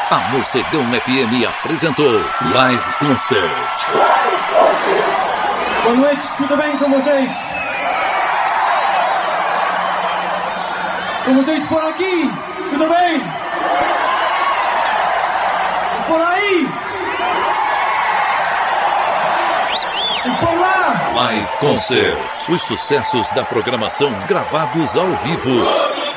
A Morcegão FM apresentou Live Concert. Boa noite, tudo bem com vocês? Com vocês por aqui, tudo bem? Por aí? E por lá? Live Concert. Os sucessos da programação gravados ao vivo.